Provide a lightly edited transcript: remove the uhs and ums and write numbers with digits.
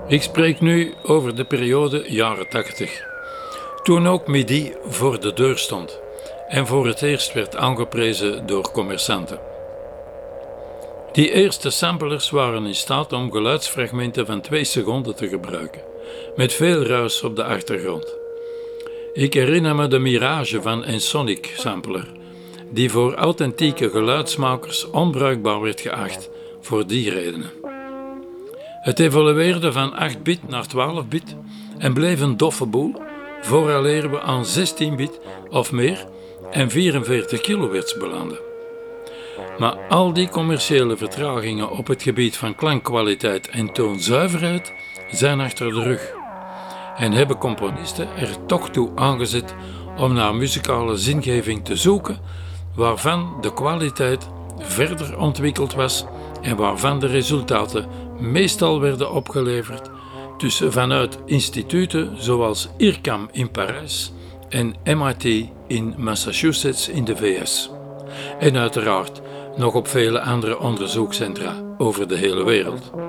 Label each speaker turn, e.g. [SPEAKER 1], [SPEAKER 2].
[SPEAKER 1] Ik spreek nu over de periode jaren 80, toen ook MIDI voor de deur stond en voor het eerst werd aangeprezen door commerçanten. Die eerste samplers waren in staat om geluidsfragmenten van 2 seconden te gebruiken, met veel ruis op de achtergrond. Ik herinner me de Mirage van Ensoniq Sampler, die voor authentieke geluidsmakers onbruikbaar werd geacht voor die redenen. Het evolueerde van 8-bit naar 12-bit en bleef een doffe boel, vooraleer we aan 16-bit of meer en 44 kHz belanden. Maar al die commerciële vertragingen op het gebied van klankkwaliteit en toonzuiverheid zijn achter de rug en hebben componisten er toch toe aangezet om naar muzikale zingeving te zoeken waarvan de kwaliteit verder ontwikkeld was en waarvan de resultaten meestal werden opgeleverd vanuit instituten zoals IRCAM in Parijs en MIT in Massachusetts in de VS. En uiteraard nog op vele andere onderzoekscentra over de hele wereld.